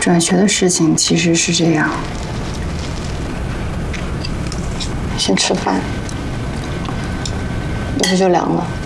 转学的事情其实是这样。 先吃饭，要不就凉了。